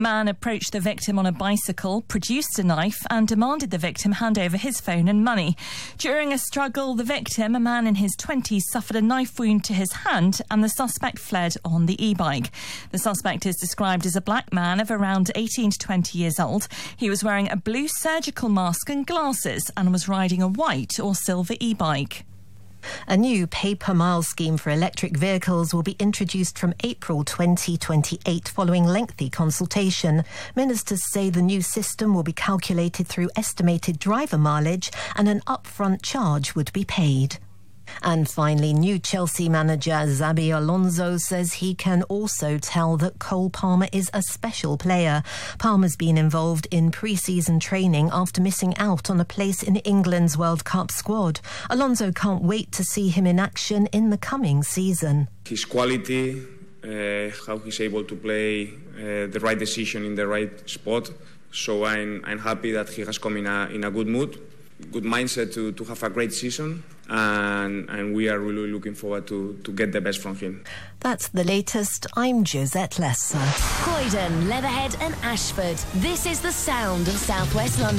Man approached the victim on a bicycle, produced a knife and demanded the victim hand over his phone and money. During a struggle, the victim, a man in his 20s, suffered a knife wound to his hand and the suspect fled on the e-bike. The suspect is described as a black man of around 18 to 20 years old. He was wearing a blue surgical mask and glasses and was riding a white or silver e-bike. A new pay-per-mile scheme for electric vehicles will be introduced from April 2028 following lengthy consultation. Ministers say the new system will be calculated through estimated driver mileage and an upfront charge would be paid. And finally, new Chelsea manager Xabi Alonso says he can also tell that Cole Palmer is a special player. Palmer's been involved in pre-season training after missing out on a place in England's World Cup squad. Alonso can't wait to see him in action in the coming season. His quality, how he's able to play the right decision in the right spot. So I'm happy that he has come in a good mood. Good mindset to have a great season, and we are really looking forward to get the best from him. That's the latest. I'm Josette Lesser. Croydon, Leatherhead and Ashford. This is the sound of South West London.